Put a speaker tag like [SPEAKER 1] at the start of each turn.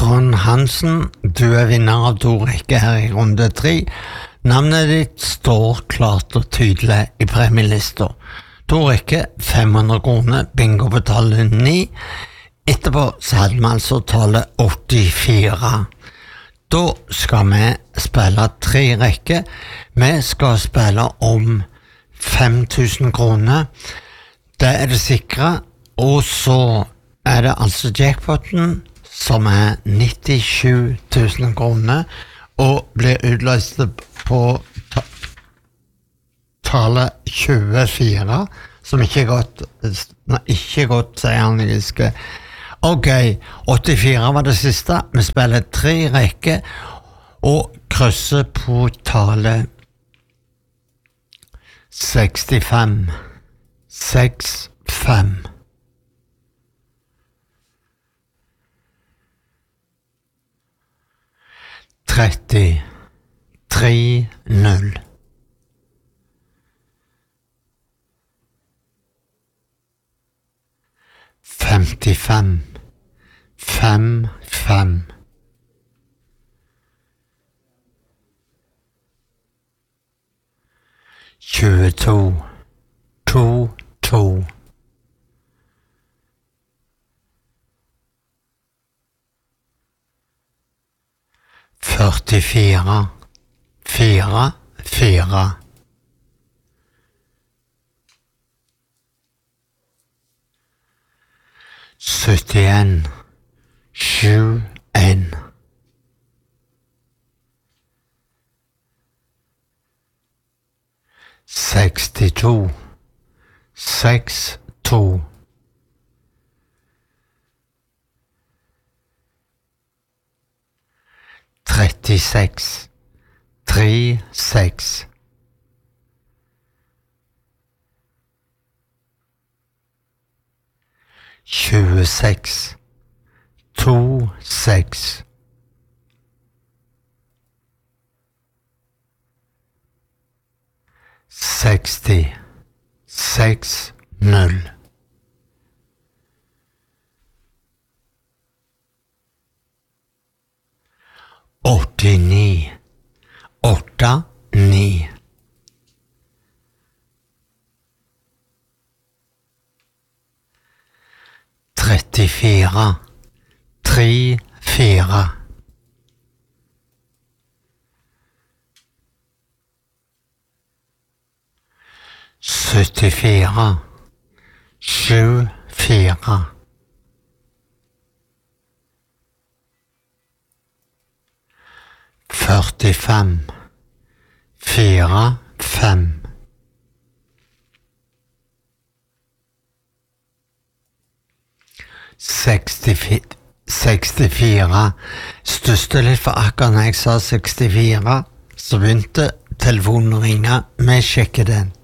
[SPEAKER 1] Trond Hansen, du vinner av 2 rekker her I runde 3. Navnet ditt står klart og tydelig I premielista. 2 rekker, 500 kroner, bingo på tallet 9. Etterpå så hadde vi altså tallet 84. Da skal vi spille 3 rekker. Vi skal spille om 5000 kroner. Det det sikre, og så det altså jackpoten, som 97 000 kroner, og blir utløst på tallet 24, som ikke godt, sier han Giske. Ok, 84 var det siste. Vi spiller 3 rekker, og krysser på tallet 65. 65. 30. 3-0. 55. 5-5. 22. 2-2. 44. 4-4. 71. 7-1. 62. 6-2. 36. 3-6. 26. 2-6. 60. 6-0. 89. 8-9. 34. 3-4. 74. 7-4. 45. 4-5. 64. Største litt for akkurat når jeg sa 64, så begynte telefonen å ringe. Vi sjekker den.